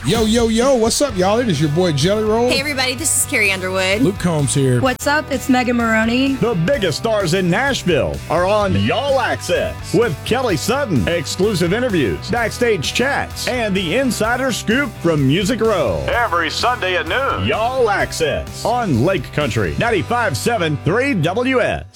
Yo, yo, yo, what's up, y'all? It is your boy Jelly Roll. Hey, everybody, this is Carrie Underwood. Luke Combs here. What's up? It's Megan Maroney. The biggest stars in Nashville are on Y'all Access with Kelly Sutton. Exclusive interviews, backstage chats, and the insider scoop from Music Row. Every Sunday at noon. Y'all Access on Lake Country 95.7 3WS.